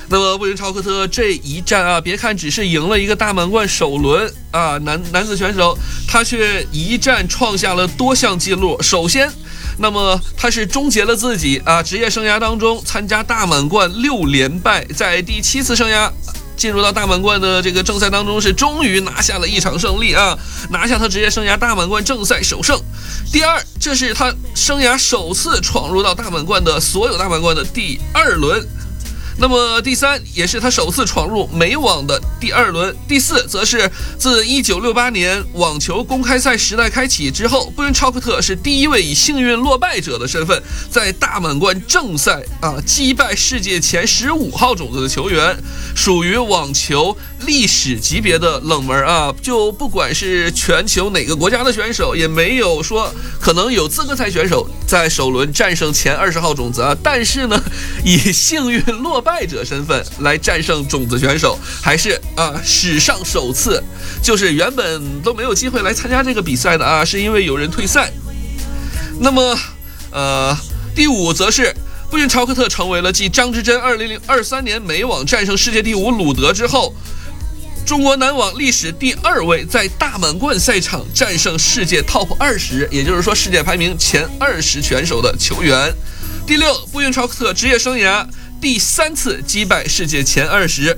那么布云超克特这一战啊，别看只是赢了一个大满贯首轮啊，男子选手，他却一战创下了多项纪录。首先，那么他是终结了自己职业生涯当中参加大满贯6连败，在第7次生涯进入到大满贯的这个正赛当中，是终于拿下了一场胜利拿下他职业生涯大满贯正赛首胜。第二，这是他生涯首次闯入到大满贯的所有大满贯的第2轮。那么第三，也是他首次闯入美网的第2轮。第四，则是自1968年网球公开赛时代开启之后，布云超克特是第一位以幸运落败者的身份，在大满贯正赛击败世界前15号种子的球员，属于网球历史级别的冷门就不管是全球哪个国家的选手，也没有说可能有资格赛选手在首轮战胜前20号种子但是呢，以幸运落败者身份来战胜种子选手，还是史上首次。就是原本都没有机会来参加这个比赛的是因为有人退赛。那么第五，则是布云超克特成为了继张之臻2023年美网战胜世界第5鲁德之后，中国男网历史第2位在大满贯赛场战胜世界 TOP 20，也就是说世界排名前20选手的球员。第六，布云超克特职业生涯第3次击败世界前20。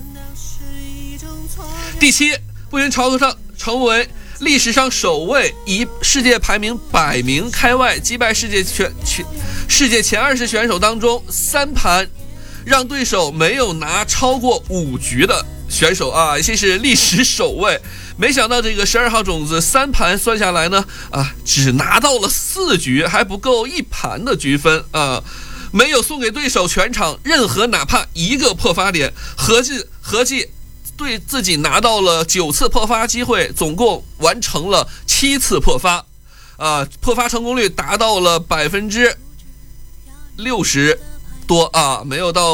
第七，布云超克特成为历史上首位以世界排名100名开外击败世界前20选手当中3盘让对手没有拿超过5局的选手这是历史首位。没想到这个12号种子3盘算下来呢只拿到了4局，还不够1盘的局分没有送给对手全场任何哪怕一个破发点，合计对自己拿到了9次破发机会，总共完成了7次破发破发成功率达到了60%多没有到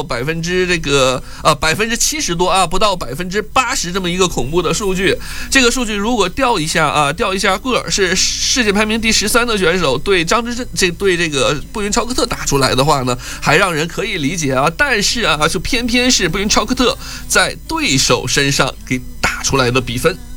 70%多不到80%这么一个恐怖的数据。这个数据如果调一下个，是世界排名第13的选手对张之臻对这个布云超克特打出来的话呢，还让人可以理解但是就偏偏是布云超克特在对手身上给打出来的比分。